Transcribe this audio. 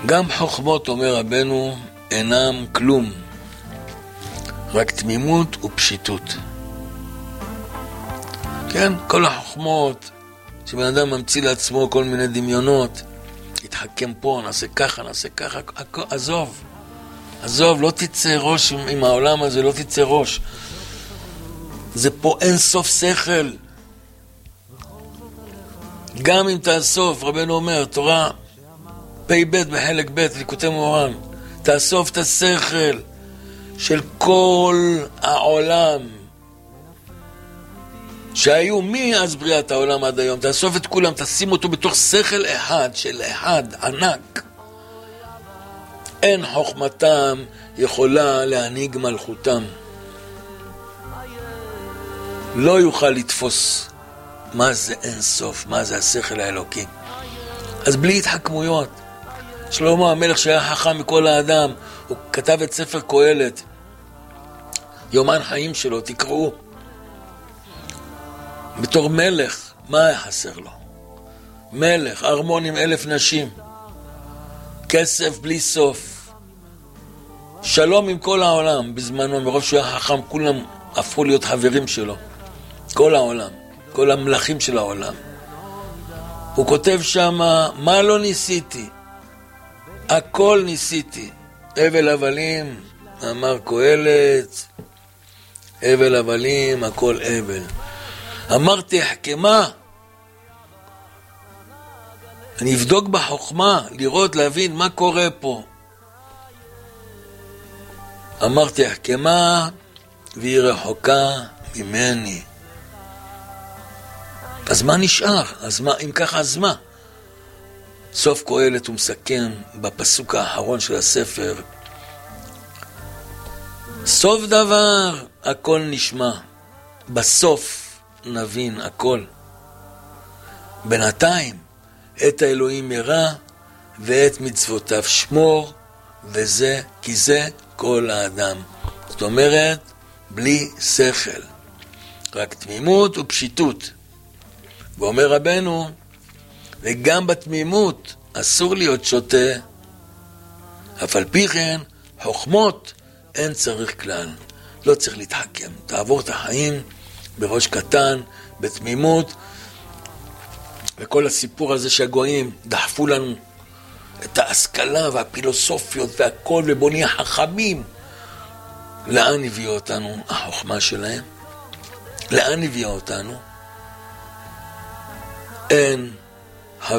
גם חוכמות, אומר רבנו, אינם כלום, רק תמימות ופשיטות. כן, כל החוכמות שבן אדם ממציא לעצמו כל מיני דמיונות, יתחכם פה, נעשה ככה, נעשה ככה, עזוב, עזוב, לא תצא ראש עם העולם הזה, לא תצא ראש. זה פה אין סוף שכל. גם אם תאסוף, רבנו אומר, תורה פי ב' בחלק ב', ליקוטי מוהר"ן, תאסוף את השכל של כל העולם שהיו מאז בריאת העולם עד היום, תאסוף את כולם, תשים אותו בתוך שכל אחד של אחד ענק. אין חוכמתם יכולה להנהיג מלכותם. לא יוכל לתפוס מה זה אין סוף, מה זה השכל האלוקי. אז בלי התחכמויות. שלמה המלך שהיה חכם מכל האדם, הוא כתב את ספר קהלת, יומן חיים שלו, תקראו. בתור מלך, מה היה חסר לו? מלך, ארמון עם 1,000 נשים, כסף בלי סוף, שלום עם כל העולם. בזמנו, מרוב שהוא היה חכם, כולם הפכו להיות חברים שלו. כל העולם, כל המלכים של העולם. הוא כותב שם, מה לא ניסיתי? הכל ניסיתי. הבל הבלים, אמר קהלת, הבל הבלים, הכל הבל. אמרתי החכמה, אני אבדוק בחוכמה, לראות, להבין מה קורה פה. אמרתי החכמה, והיא רחוקה ממני. אז מה נשאר? אז מה, אם ככה, אז מה? סוף קהלת הוא מסכם בפסוק האחרון של הספר, סוף דבר הכל נשמע, בסוף נבין הכל. בינתיים את האלוהים ירא ואת מצוותיו שמור, וזה כי זה כל האדם. זאת אומרת, בלי שכל, רק תמימות ופשיטות. ואומר רבנו, וגם בתמימות אסור להיות שוטה, אף על פי כן חוכמות אין צריך כלל. לא צריך להתחכם, תעבור את החיים בראש קטן, בתמימות. וכל הסיפור הזה שהגויים דחפו לנו את ההשכלה והפילוסופיות והכל, ובוא נהיה חכמים, לאן הביאו אותנו החוכמה שלהם? לאן הביאו אותנו? אין